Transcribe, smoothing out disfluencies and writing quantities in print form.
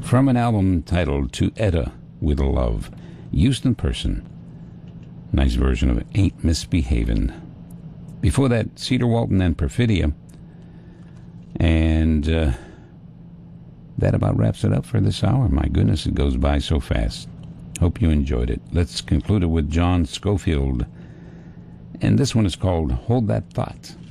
from an album titled To Etta with Love. Houston Person. Nice version of Ain't Misbehavin'. Before that, Cedar Walton and Perfidia. And that about wraps it up for this hour. My goodness, it goes by so fast. Hope you enjoyed it. Let's conclude it with John Scofield. And this one is called Hold That Thought.